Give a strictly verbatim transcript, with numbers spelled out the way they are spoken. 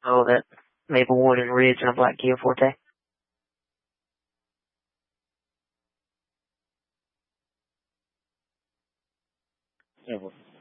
Oh, that Maplewood and Ridge and a black Kia Forte. Yeah, well,